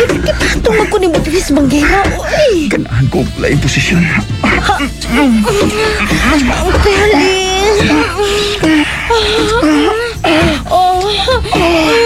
Tungag ko ni mo pilis banggera. Uy! Ganahan ko laing posisyon. Perlis! Oh,